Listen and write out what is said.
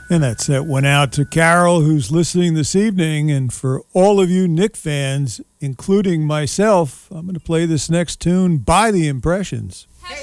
And that set went out to Carol, who's listening this evening. And for all of you Nick fans, including myself, I'm going to play this next tune by The Impressions. Hey,